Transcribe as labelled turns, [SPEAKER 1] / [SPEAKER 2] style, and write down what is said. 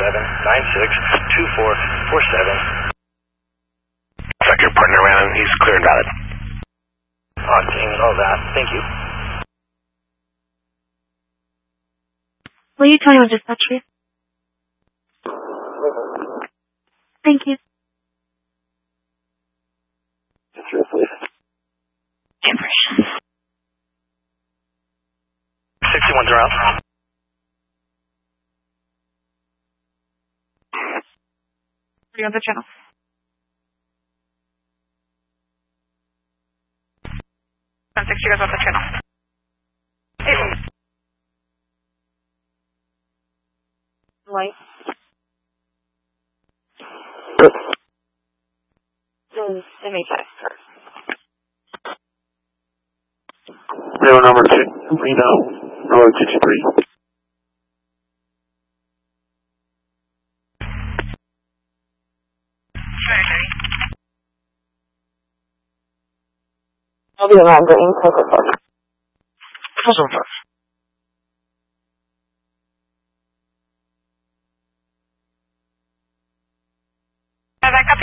[SPEAKER 1] 962447.
[SPEAKER 2] Check your partner around. He's clear and valid.
[SPEAKER 1] Octane and all that. Thank you.
[SPEAKER 3] Will you 21 dispatch, please? Thank you.
[SPEAKER 1] Impression. 61's around.
[SPEAKER 3] Are you on the channel? I'm 6, you guys on the channel. Light. MHI.
[SPEAKER 2] Reno number 2, Reno, Road 223.
[SPEAKER 3] I'll be around green, Coca-Cola.
[SPEAKER 2] Awesome.